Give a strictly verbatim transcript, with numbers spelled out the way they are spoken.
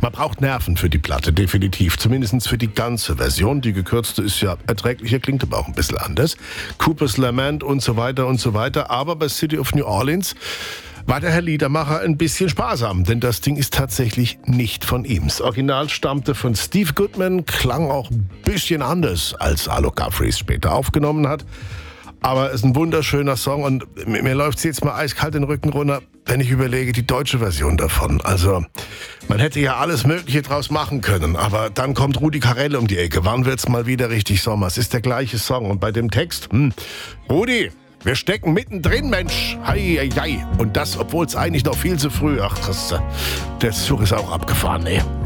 Man braucht Nerven für die Platte, definitiv. Zumindest für die ganze Version. Die gekürzte ist ja erträglicher, klingt aber auch ein bisschen anders. Cooper's Lament und so weiter und so weiter. Aber bei City of New Orleans war der Herr Liedermacher ein bisschen sparsam, denn das Ding ist tatsächlich nicht von ihm. Das Original stammte von Steve Goodman, klang auch ein bisschen anders, als Arlo Guthrie es später aufgenommen hat. Aber es ist ein wunderschöner Song und mir, mir läuft es jetzt mal eiskalt den Rücken runter, wenn ich überlege, die deutsche Version davon. Also, man hätte ja alles Mögliche draus machen können, aber dann kommt Rudi Carrell um die Ecke. Wann wird's mal wieder richtig Sommer? Es ist der gleiche Song und bei dem Text, hm, Rudi, wir stecken mittendrin, Mensch. Hei, hei, hei. Und das, obwohl es eigentlich noch viel zu früh. Ach, das, der Zug ist auch abgefahren, ey.